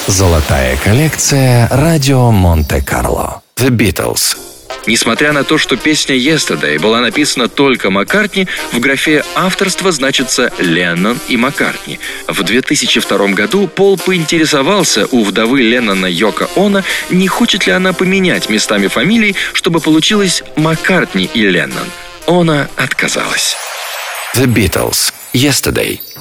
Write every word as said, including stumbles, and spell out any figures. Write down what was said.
Золотая коллекция радио Монте-Карло. The Beatles. Несмотря на то, что песня «Yesterday» была написана только Маккартни, в графе авторства значится Леннон и Маккартни. В две тысячи втором году Пол поинтересовался у вдовы Леннона Йоко Оно, не хочет ли она поменять местами фамилий, чтобы получилось Маккартни и Леннон. Оно отказалась. The Beatles. Yesterday.